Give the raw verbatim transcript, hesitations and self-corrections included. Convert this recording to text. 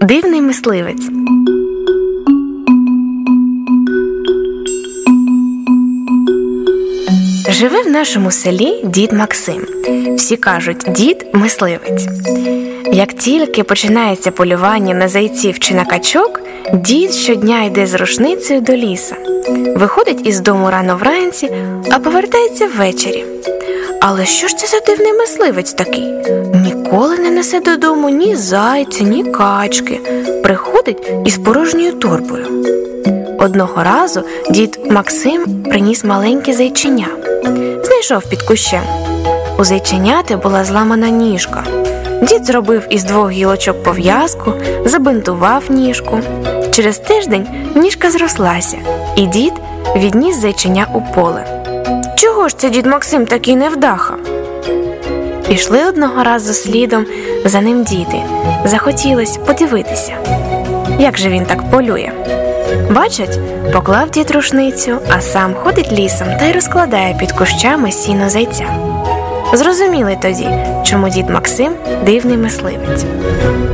Дивний мисливець. Живе в нашому селі дід Максим. Всі кажуть, дід – мисливець. Як тільки починається полювання на зайців чи на качок, дід щодня йде з рушницею до ліса. Виходить із дому рано вранці, а повертається ввечері. Але що ж це за дивний мисливець такий? Ніколи не несе додому ні зайця, ні качки. Приходить із порожньою торбою. Одного разу дід Максим приніс маленьке зайченя. Знайшов під кущем. У зайченяти була зламана ніжка. Дід зробив із двох гілочок пов'язку, забинтував ніжку. Через тиждень ніжка зрослася, і дід відніс зайченя у поле. Чого ж це дід Максим такий невдаха? Пішли одного разу слідом за ним діти. Захотілось подивитися, як же він так полює. Бачать, поклав дід рушницю, а сам ходить лісом та й розкладає під кущами сіно зайця. Зрозуміли тоді, чому дід Максим – дивний мисливець.